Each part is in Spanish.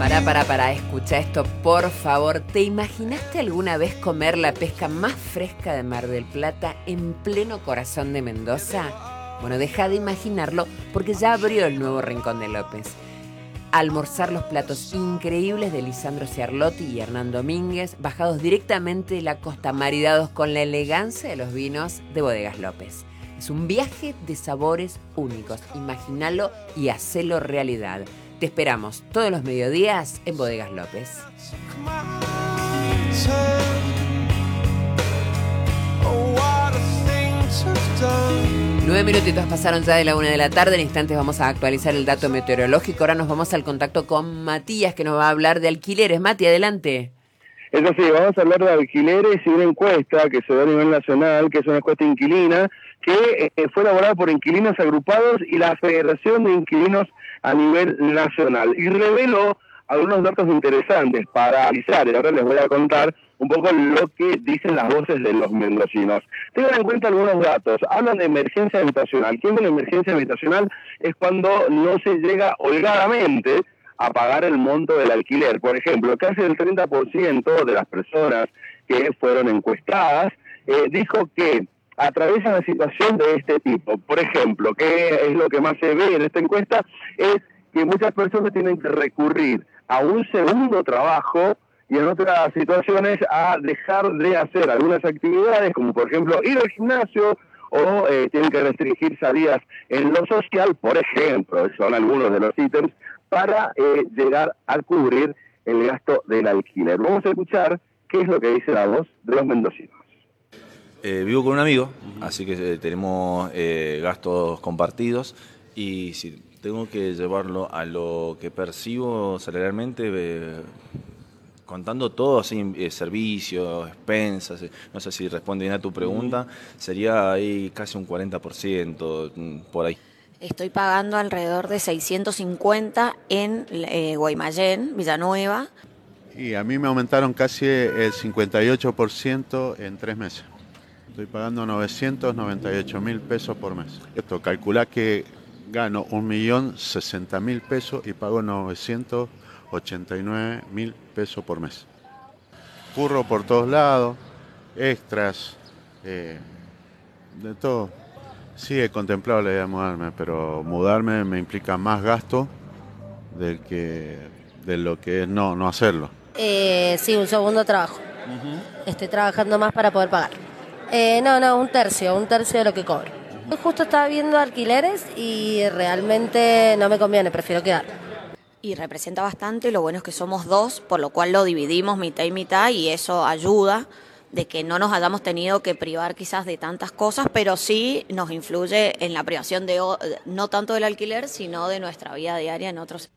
Pará, escucha esto, por favor. ¿Te imaginaste alguna vez comer la pesca más fresca de Mar del Plata en pleno corazón de Mendoza? Bueno, deja de imaginarlo porque ya abrió el nuevo Rincón de López. Almorzar los platos increíbles de Lisandro Ciarlotti y Hernán Domínguez, bajados directamente de la costa, maridados con la elegancia de los vinos de Bodegas López. Es un viaje de sabores únicos. Imagínalo y hacelo realidad. Te esperamos todos los mediodías en Bodegas López. 9 minutitos pasaron ya de la 1 de la tarde. En instantes vamos a actualizar el dato meteorológico. Ahora nos vamos al contacto con Matías, que nos va a hablar de alquileres. Mati, adelante. Eso sí, vamos a hablar de alquileres y una encuesta que se da a nivel nacional, que es una encuesta inquilina, que fue elaborada por Inquilinos Agrupados y la Federación de Inquilinos a nivel nacional. Y reveló algunos datos interesantes para analizar, y ahora les voy a contar un poco lo que dicen las voces de los mendocinos. Tengan en cuenta algunos datos. Hablan de emergencia habitacional. ¿Qué es una emergencia habitacional? Es cuando no se llega holgadamente a pagar el monto del alquiler. Por ejemplo, casi el 30% de las personas que fueron encuestadas dijo que atraviesan una situación de este tipo. Por ejemplo, ¿qué es lo que más se ve en esta encuesta? Es que muchas personas tienen que recurrir a un segundo trabajo y en otras situaciones a dejar de hacer algunas actividades, como por ejemplo ir al gimnasio, o tienen que restringir salidas en lo social, por ejemplo. Son algunos de los ítems para llegar a cubrir el gasto del alquiler. Vamos a escuchar qué es lo que dice la voz de los mendocinos. Vivo con un amigo, así que tenemos gastos compartidos, y si tengo que llevarlo a lo que percibo salarialmente, contando todo, así, servicios, expensas, no sé si responde bien a tu pregunta, sería ahí casi un 40%, por ahí. Estoy pagando alrededor de 650 en Guaymallén, Villanueva. Y a mí me aumentaron casi el 58% en 3 meses. Estoy pagando 998.000 pesos por mes. Esto, calculá que gano 1.060.000 pesos y pago 989.000 pesos por mes. Curro por todos lados, extras, de todo. Sí, he contemplado la idea de mudarme, pero mudarme me implica más gasto de lo que es no hacerlo. Sí, un segundo trabajo. Estoy trabajando más para poder pagar. Un tercio de lo que cobro. Justo estaba viendo alquileres y realmente no me conviene, prefiero quedar. Y representa bastante, lo bueno es que somos dos, por lo cual lo dividimos mitad y mitad, y eso ayuda de que no nos hayamos tenido que privar quizás de tantas cosas, pero sí nos influye en la privación de no tanto del alquiler, sino de nuestra vida diaria en otros.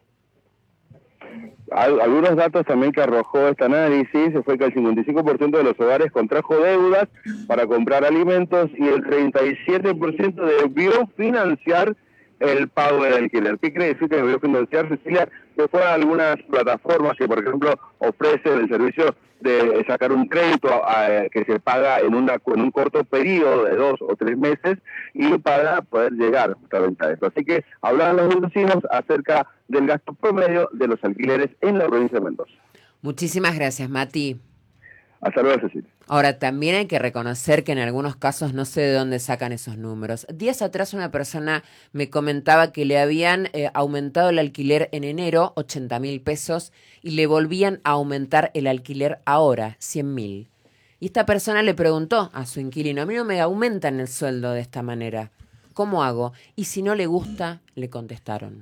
Algunos datos también que arrojó este análisis fue que el 55% de los hogares contrajo deudas para comprar alimentos y el 37% debió financiar el pago del alquiler. ¿Qué quiere decir que debió financiar, Cecilia? Que fueron algunas plataformas que, por ejemplo, ofrecen el servicio de sacar un crédito que se paga en un corto periodo de 2 o 3 meses y para poder llegar justamente a esto. Así que hablaban los vecinos acerca del gasto promedio de los alquileres en la provincia de Mendoza. Muchísimas gracias, Mati. Hasta luego, Cecilia. Ahora, también hay que reconocer que en algunos casos no sé de dónde sacan esos números. Días atrás una persona me comentaba que le habían aumentado el alquiler en enero, 80.000 pesos, y le volvían a aumentar el alquiler ahora, 100.000. Y esta persona le preguntó a su inquilino: a mí no me aumentan el sueldo de esta manera, ¿cómo hago? Y si no le gusta, le contestaron.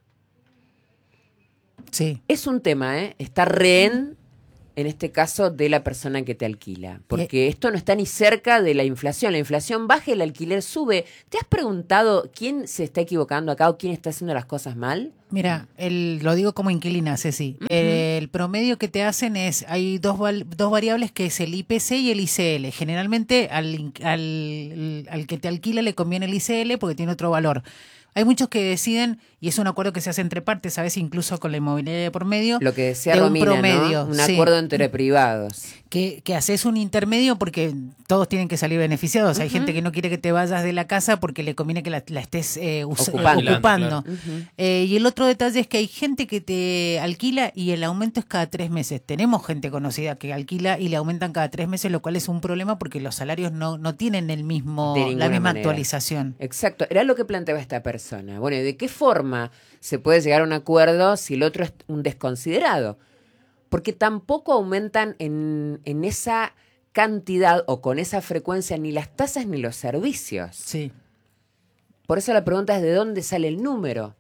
Sí. Es un tema, está rehén, en este caso, de la persona que te alquila. Porque esto no está ni cerca de la inflación. La inflación baja y el alquiler sube. ¿Te has preguntado quién se está equivocando acá o quién está haciendo las cosas mal? Mira, lo digo como inquilina, Ceci. Uh-huh. El promedio que te hacen hay dos variables, que es el IPC y el ICL. Generalmente al que te alquila le conviene el ICL porque tiene otro valor. Hay muchos que deciden, y es un acuerdo que se hace entre partes, a veces incluso con la inmobiliaria por medio, Lo que decía de un Romina, promedio, ¿no? Un sí. acuerdo entre privados. Que haces un intermedio porque todos tienen que salir beneficiados. Hay gente que no quiere que te vayas de la casa porque le conviene que la estés ocupando. Claro. Y el otro detalle es que hay gente que te alquila y el aumento es cada 3 meses. Tenemos gente conocida que alquila y le aumentan cada 3 meses, lo cual es un problema porque los salarios no tienen De la ninguna misma manera. actualización. Exacto, era lo que planteaba esta persona. Bueno, ¿y de qué forma se puede llegar a un acuerdo si el otro es un desconsiderado? Porque tampoco aumentan en esa cantidad o con esa frecuencia ni las tasas ni los servicios. Sí. Por eso la pregunta es de dónde sale el número.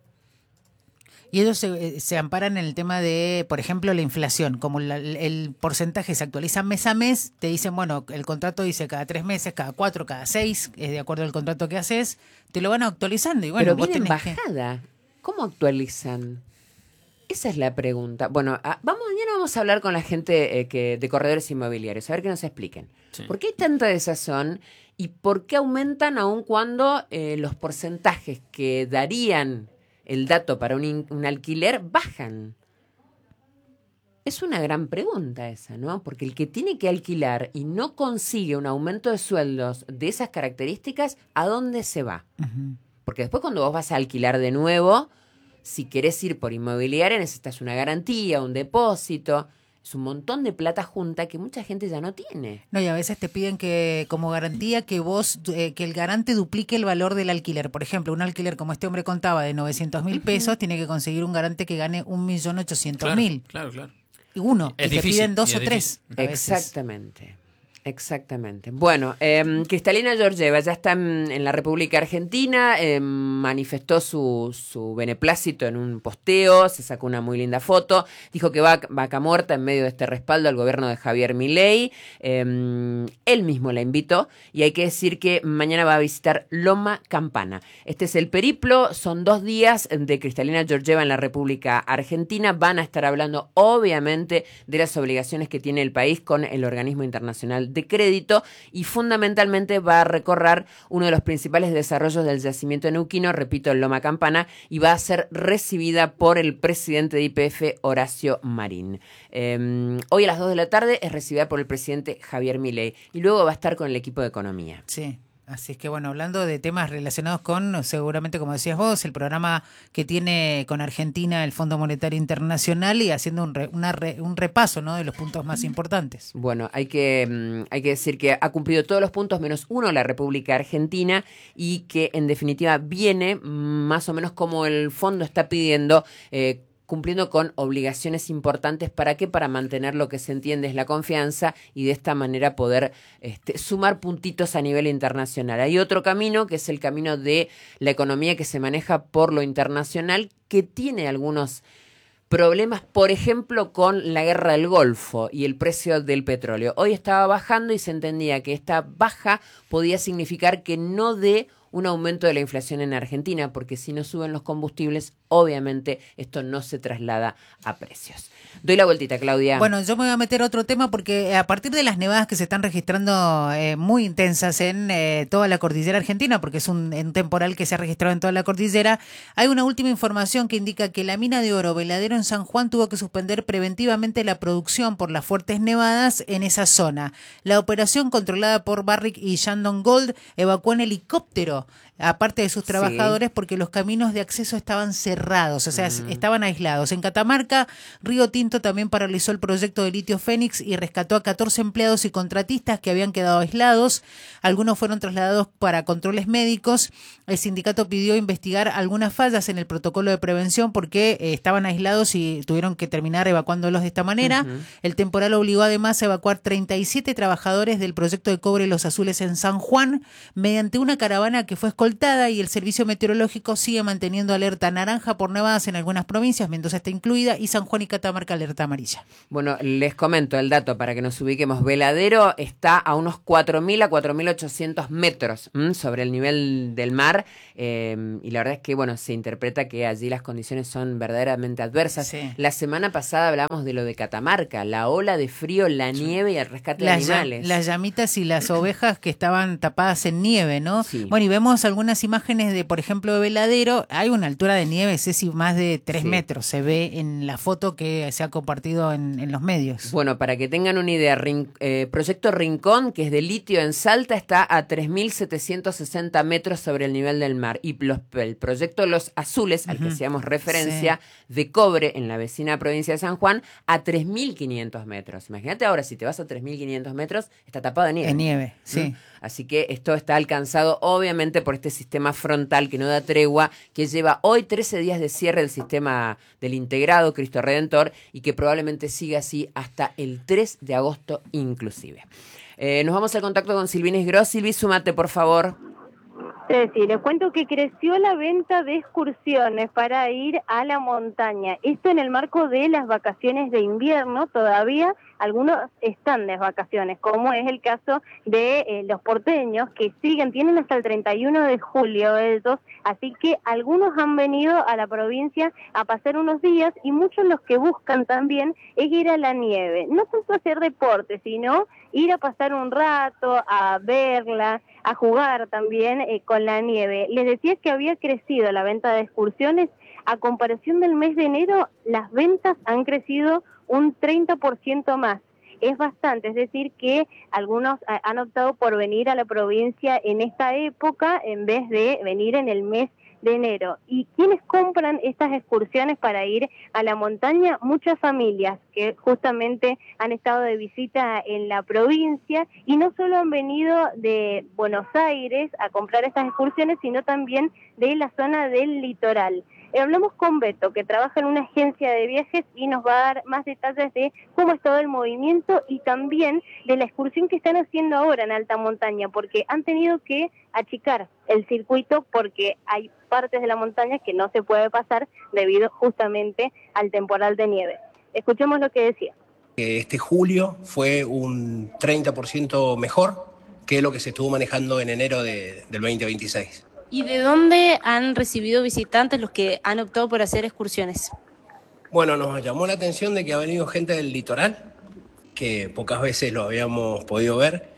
Y ellos se amparan en el tema de, por ejemplo, la inflación. Como el porcentaje se actualiza mes a mes, te dicen, bueno, el contrato dice cada 3 meses, cada 4, cada 6, de acuerdo al contrato que haces, te lo van actualizando. Y bueno, Pero vos viene en tenés bajada. ¿Cómo actualizan? Esa es la pregunta. Bueno, mañana vamos a hablar con la gente de corredores inmobiliarios, a ver que nos expliquen. Sí. ¿Por qué hay tanta desazón y por qué aumentan aun cuando los porcentajes que darían el dato para un alquiler bajan? Es una gran pregunta esa, ¿no? Porque el que tiene que alquilar y no consigue un aumento de sueldos de esas características, ¿a dónde se va? Porque después cuando vos vas a alquilar de nuevo, si querés ir por inmobiliaria necesitas una garantía, un depósito. Es un montón de plata junta que mucha gente ya no tiene. No, y a veces te piden que como garantía que que el garante duplique el valor del alquiler. Por ejemplo, un alquiler como este hombre contaba de 900.000 pesos, tiene que conseguir un garante que gane 1.800.000. Claro. Y uno, Es y te difícil, piden 2 y o es 3. Exactamente. Bueno, Cristalina Georgieva ya está en la República Argentina, manifestó su beneplácito en un posteo, se sacó una muy linda foto, dijo que va vaca muerta en medio de este respaldo al gobierno de Javier Milei, él mismo la invitó y hay que decir que mañana va a visitar Loma Campana. Este es el periplo, son 2 días de Cristalina Georgieva en la República Argentina, van a estar hablando obviamente de las obligaciones que tiene el país con el organismo internacional de crédito y fundamentalmente va a recorrer uno de los principales desarrollos del yacimiento neuquino, repito, en Loma Campana, y va a ser recibida por el presidente de YPF, Horacio Marín. Hoy a las 2 de la tarde es recibida por el presidente Javier Milei y luego va a estar con el equipo de economía. Sí. Así es que, bueno, hablando de temas relacionados con, seguramente, como decías vos, el programa que tiene con Argentina el Fondo Monetario Internacional y haciendo un repaso, ¿no?, de los puntos más importantes. Bueno, hay que decir que ha cumplido todos los puntos menos uno la República Argentina y que, en definitiva, viene más o menos como el fondo está pidiendo, cumpliendo con obligaciones importantes. ¿Para qué? Para mantener lo que se entiende es la confianza y de esta manera poder sumar puntitos a nivel internacional. Hay otro camino que es el camino de la economía que se maneja por lo internacional, que tiene algunos problemas, por ejemplo, con la guerra del Golfo y el precio del petróleo. Hoy estaba bajando y se entendía que esta baja podía significar que no dé un aumento de la inflación en Argentina, porque si no suben los combustibles, obviamente esto no se traslada a precios. Doy la vueltita, Claudia. Bueno, yo me voy a meter a otro tema porque a partir de las nevadas que se están registrando muy intensas en toda la cordillera argentina, porque es un temporal que se ha registrado en toda la cordillera, hay una última información que indica que la mina de oro Veladero en San Juan tuvo que suspender preventivamente la producción por las fuertes nevadas en esa zona. La operación, controlada por Barrick y Shandong Gold, evacuó en helicóptero aparte de sus trabajadores, porque los caminos de acceso estaban cerrados, o sea, estaban aislados. En Catamarca, Río Tinto también paralizó el proyecto de litio Fénix y rescató a 14 empleados y contratistas que habían quedado aislados. Algunos fueron trasladados para controles médicos. El sindicato pidió investigar algunas fallas en el protocolo de prevención porque estaban aislados y tuvieron que terminar evacuándolos de esta manera. El temporal obligó además a evacuar 37 trabajadores del proyecto de cobre Los Azules en San Juan mediante una caravana que fue escoltada, y el servicio meteorológico sigue manteniendo alerta naranja por nevadas en algunas provincias, Mendoza está incluida, y San Juan y Catamarca alerta amarilla. Bueno, les comento el dato para que nos ubiquemos. Veladero está a unos 4.000 a 4.800 metros sobre el nivel del mar, y la verdad es que, bueno, se interpreta que allí las condiciones son verdaderamente adversas. Sí. La semana pasada hablamos de lo de Catamarca, la ola de frío, la nieve y el rescate de animales. Las llamitas y las ovejas que estaban tapadas en nieve, ¿no? Sí. Bueno, y vemos algunas algunas imágenes de, por ejemplo, de Veladero. Hay una altura de nieve, Ceci, más de 3 metros. Se ve en la foto que se ha compartido en los medios. Bueno, para que tengan una idea, Proyecto Rincón, que es de litio en Salta, está a 3.760 metros sobre el nivel del mar. Y el proyecto Los Azules, al que hacíamos referencia, de cobre en la vecina provincia de San Juan, a 3.500 metros. Imagínate ahora, si te vas a 3.500 metros, está tapado de nieve. De nieve, sí. Así que esto está alcanzado obviamente por este sistema frontal que no da tregua, que lleva hoy 13 días de cierre del sistema del integrado Cristo Redentor y que probablemente siga así hasta el 3 de agosto inclusive. Nos vamos al contacto con Silvina Gross. Silvi, súmate por favor. Sí, les cuento que creció la venta de excursiones para ir a la montaña. Esto en el marco de las vacaciones de invierno. Todavía algunos están de vacaciones, como es el caso de los porteños, que tienen hasta el 31 de julio ellos, así que algunos han venido a la provincia a pasar unos días y muchos los que buscan también es ir a la nieve. No solo hacer deporte, sino ir a pasar un rato, a verla, a jugar también con la nieve. Les decía que había crecido la venta de excursiones. A comparación del mes de enero, las ventas han crecido un 30% más. Es bastante, es decir que algunos han optado por venir a la provincia en esta época en vez de venir en el mes de enero. ¿Y quiénes compran estas excursiones para ir a la montaña? Muchas familias que justamente han estado de visita en la provincia y no solo han venido de Buenos Aires a comprar estas excursiones, sino también de la zona del litoral. Hablamos con Beto, que trabaja en una agencia de viajes y nos va a dar más detalles de cómo es todo el movimiento y también de la excursión que están haciendo ahora en alta montaña, porque han tenido que achicar el circuito porque hay partes de la montaña que no se puede pasar debido justamente al temporal de nieve. Escuchemos lo que decía. Este julio fue un 30% mejor que lo que se estuvo manejando en enero del 2026. ¿Y de dónde han recibido visitantes los que han optado por hacer excursiones? Bueno, nos llamó la atención de que ha venido gente del litoral, que pocas veces lo habíamos podido ver,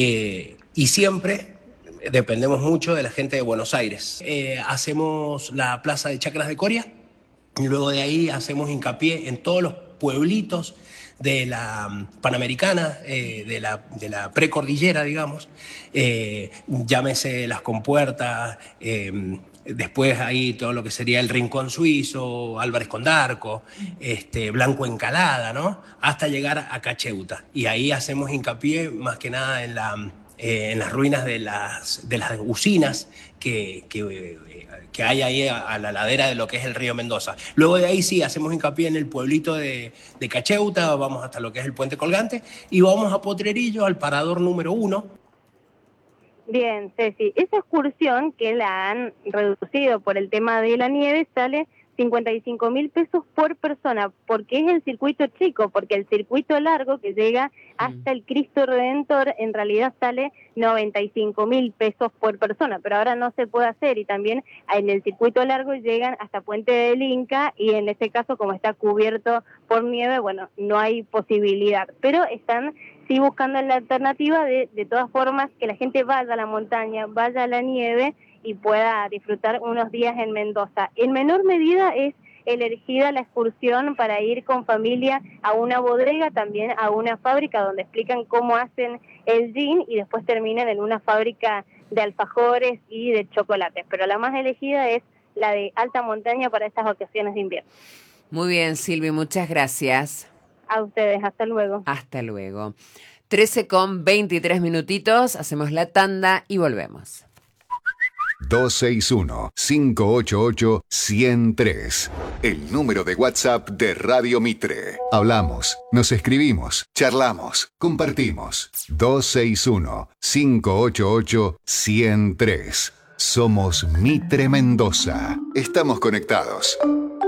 y siempre dependemos mucho de la gente de Buenos Aires. Hacemos la plaza de Chacras de Coria, y luego de ahí hacemos hincapié en todos los pueblitos de la Panamericana, de la precordillera, digamos, llámese Las Compuertas, después ahí todo lo que sería el Rincón Suizo, Álvarez Condarco, Blanco Encalada, ¿no? Hasta llegar a Cacheuta. Y ahí hacemos hincapié más que nada en las ruinas de las usinas que hay ahí a la ladera de lo que es el río Mendoza. Luego de ahí sí hacemos hincapié en el pueblito de Cacheuta, vamos hasta lo que es el Puente Colgante y vamos a Potrerillo, al parador número 1. Bien, Ceci, esa excursión que la han reducido por el tema de la nieve sale 55.000 pesos por persona, porque es el circuito chico, porque el circuito largo que llega hasta el Cristo Redentor en realidad sale 95.000 pesos por persona, pero ahora no se puede hacer y también en el circuito largo llegan hasta Puente del Inca y en este caso como está cubierto por nieve, bueno, no hay posibilidad, pero están sí buscando la alternativa de todas formas que la gente vaya a la montaña, vaya a la nieve y pueda disfrutar unos días en Mendoza. En menor medida es elegida la excursión para ir con familia a una bodega, también a una fábrica donde explican cómo hacen el gin y después terminan en una fábrica de alfajores y de chocolates. Pero la más elegida es la de alta montaña para estas vacaciones de invierno. Muy bien, Silvi, muchas gracias. A ustedes, hasta luego. Hasta luego. 13:23 minutitos, hacemos la tanda y volvemos. 261-588-103. El número de WhatsApp de Radio Mitre. Hablamos, nos escribimos, charlamos, compartimos. 261-588-103. Somos Mitre Mendoza. Estamos conectados.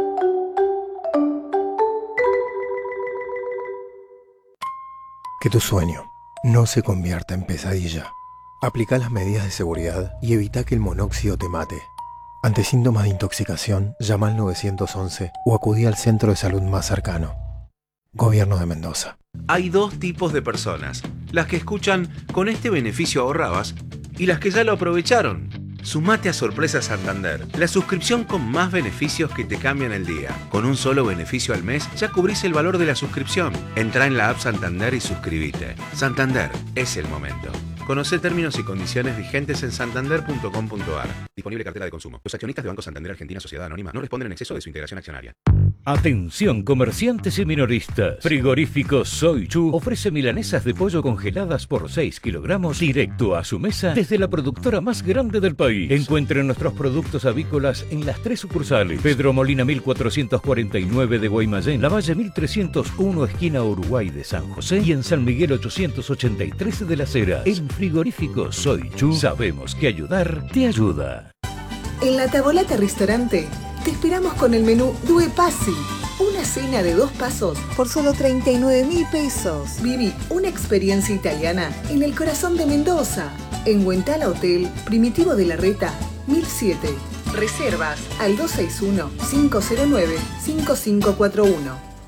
Que tu sueño no se convierta en pesadilla. Aplica las medidas de seguridad y evita que el monóxido te mate. Ante síntomas de intoxicación, llama al 911 o acudí al centro de salud más cercano. Gobierno de Mendoza. Hay dos tipos de personas: las que escuchan "con este beneficio ahorrabas" y las que ya lo aprovecharon. Sumate a Sorpresa Santander, la suscripción con más beneficios que te cambian el día. Con un solo beneficio al mes ya cubrís el valor de la suscripción. Entrá en la app Santander y suscríbete. Santander, es el momento. Conocé términos y condiciones vigentes en santander.com.ar. Disponible cartera de consumo. Los accionistas de Banco Santander Argentina Sociedad Anónima no responden en exceso de su integración accionaria. Atención comerciantes y minoristas. Frigorífico Soy Chu ofrece milanesas de pollo congeladas por 6 kilogramos directo a su mesa desde la productora más grande del país. Encuentren nuestros productos avícolas en las 3 sucursales: Pedro Molina 1449 de Guaymallén, Lavalle 1301 esquina Uruguay de San José y en San Miguel 883 de Las Heras. En Frigorífico Soy Chu sabemos que ayudar te ayuda. En La Tavolata Restaurante te esperamos con el menú Due Passi, una cena de 2 pasos por solo 39.000 pesos. Viví una experiencia italiana en el corazón de Mendoza, en Huentala Hotel Primitivo de la Reta 1007. Reservas al 261-509-5541.